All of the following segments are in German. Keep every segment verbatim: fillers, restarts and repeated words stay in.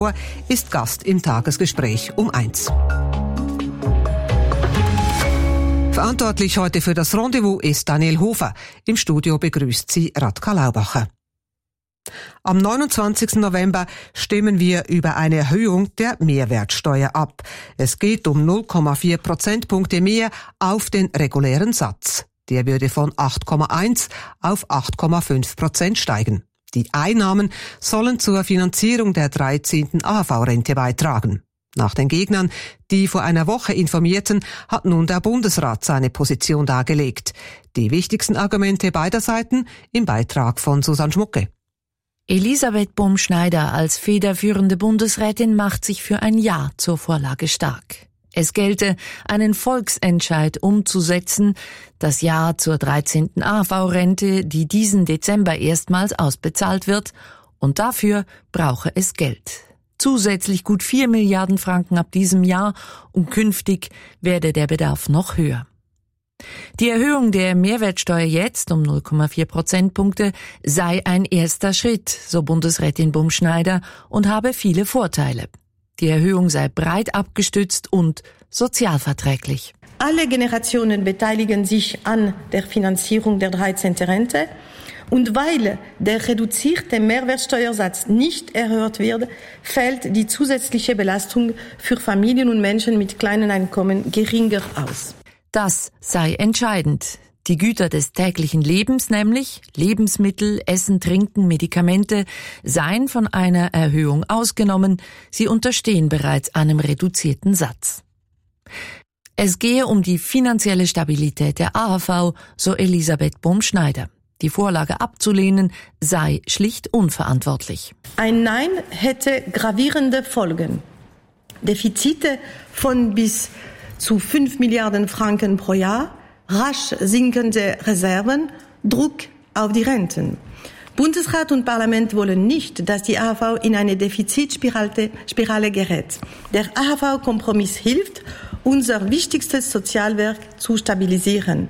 ist Gast im Tagesgespräch um eins. Verantwortlich heute für das Rendezvous ist Daniel Hofer. Im Studio begrüßt sie Radka Laubacher. Am neunundzwanzigsten November stimmen wir über eine Erhöhung der Mehrwertsteuer ab. Es geht um null Komma vier Prozentpunkte mehr auf den regulären Satz. Der würde von acht Komma eins auf acht Komma fünf Prozent steigen. Die Einnahmen sollen zur Finanzierung der dreizehnten A H V-Rente beitragen. Nach den Gegnern, die vor einer Woche informierten, hat nun der Bundesrat seine Position dargelegt. Die wichtigsten Argumente beider Seiten im Beitrag von Susanne Schmucke. Elisabeth Bumschneider als federführende Bundesrätin macht sich für ein Ja zur Vorlage stark. Es gelte, einen Volksentscheid umzusetzen, das Ja zur dreizehnten A H V-Rente, die diesen Dezember erstmals ausbezahlt wird, und dafür brauche es Geld. Zusätzlich gut vier Milliarden Franken ab diesem Jahr und künftig werde der Bedarf noch höher. Die Erhöhung der Mehrwertsteuer jetzt um null Komma vier Prozentpunkte sei ein erster Schritt, so Bundesrätin Bumschneider, und habe viele Vorteile. Die Erhöhung sei breit abgestützt und sozialverträglich. Alle Generationen beteiligen sich an der Finanzierung der dreizehnten Rente. Und weil der reduzierte Mehrwertsteuersatz nicht erhöht wird, fällt die zusätzliche Belastung für Familien und Menschen mit kleinen Einkommen geringer aus. Das sei entscheidend. Die Güter des täglichen Lebens, nämlich Lebensmittel, Essen, Trinken, Medikamente, seien von einer Erhöhung ausgenommen. Sie unterstehen bereits einem reduzierten Satz. Es gehe um die finanzielle Stabilität der A H V, so Elisabeth Bumschneider. Die Vorlage abzulehnen sei schlicht unverantwortlich. Ein Nein hätte gravierende Folgen. Defizite von bis zu fünf Milliarden Franken pro Jahr, rasch sinkende Reserven, Druck auf die Renten. Bundesrat und Parlament wollen nicht, dass die A H V in eine Defizitspirale gerät. Der A H V-Kompromiss hilft, unser wichtigstes Sozialwerk zu stabilisieren.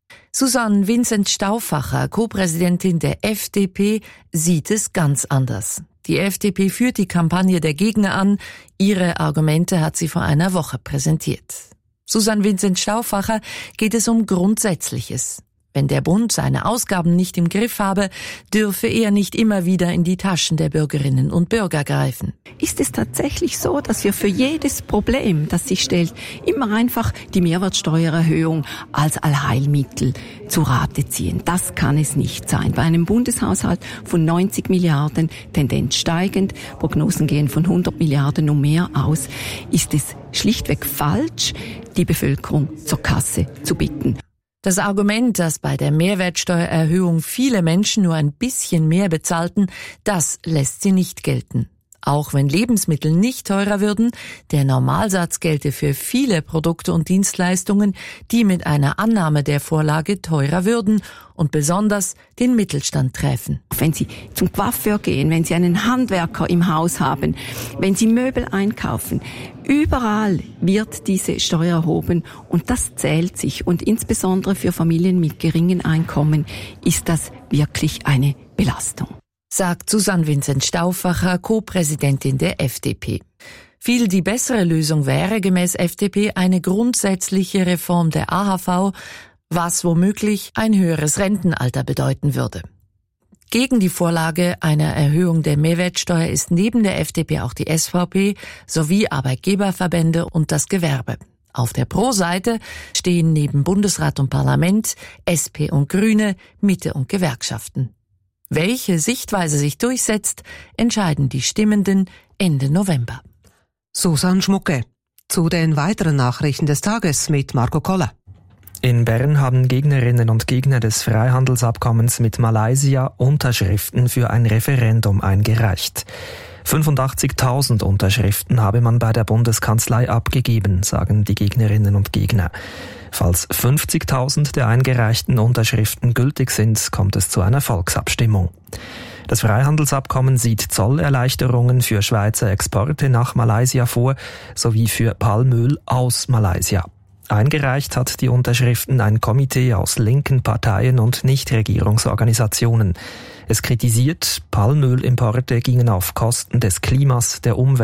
Susanne Vincent-Stauffacher, Co-Präsidentin der F D P, sieht es ganz anders. Die F D P führt die Kampagne der Gegner an. Ihre Argumente hat sie vor einer Woche präsentiert. Susanne Vincent-Stauffacher geht es um Grundsätzliches. Wenn der Bund seine Ausgaben nicht im Griff habe, dürfe er nicht immer wieder in die Taschen der Bürgerinnen und Bürger greifen. Ist es tatsächlich so, dass wir für jedes Problem, das sich stellt, immer einfach die Mehrwertsteuererhöhung als Allheilmittel zu Rate ziehen? Das kann es nicht sein. Bei einem Bundeshaushalt von neunzig Milliarden, Tendenz steigend, Prognosen gehen von hundert Milliarden und mehr aus, ist es schlichtweg falsch, die Bevölkerung zur Kasse zu bitten. Das Argument, dass bei der Mehrwertsteuererhöhung viele Menschen nur ein bisschen mehr bezahlten, das lässt sie nicht gelten. Auch wenn Lebensmittel nicht teurer würden, der Normalsatz gelte für viele Produkte und Dienstleistungen, die mit einer Annahme der Vorlage teurer würden und besonders den Mittelstand treffen. Wenn Sie zum Coiffeur gehen, wenn Sie einen Handwerker im Haus haben, wenn Sie Möbel einkaufen, überall wird diese Steuer erhoben und das zählt sich. Und insbesondere für Familien mit geringen Einkommen ist das wirklich eine Belastung, sagt Susanne Vincent-Stauffacher, Co-Präsidentin der F D P. Viel die bessere Lösung wäre gemäß F D P eine grundsätzliche Reform der A H V, was womöglich ein höheres Rentenalter bedeuten würde. Gegen die Vorlage einer Erhöhung der Mehrwertsteuer ist neben der F D P auch die S V P sowie Arbeitgeberverbände und das Gewerbe. Auf der Pro-Seite stehen neben Bundesrat und Parlament S P und Grüne, Mitte und Gewerkschaften. Welche Sichtweise sich durchsetzt, entscheiden die Stimmenden Ende November. Susanne Schmucke. Zu den weiteren Nachrichten des Tages mit Marco Koller. In Bern haben Gegnerinnen und Gegner des Freihandelsabkommens mit Malaysia Unterschriften für ein Referendum eingereicht. fünfundachtzigtausend Unterschriften habe man bei der Bundeskanzlei abgegeben, sagen die Gegnerinnen und Gegner. Falls fünfzigtausend der eingereichten Unterschriften gültig sind, kommt es zu einer Volksabstimmung. Das Freihandelsabkommen sieht Zollerleichterungen für Schweizer Exporte nach Malaysia vor, sowie für Palmöl aus Malaysia. Eingereicht hat die Unterschriften ein Komitee aus linken Parteien und Nichtregierungsorganisationen. Es kritisiert, Palmölimporte gingen auf Kosten des Klimas, der Umwelt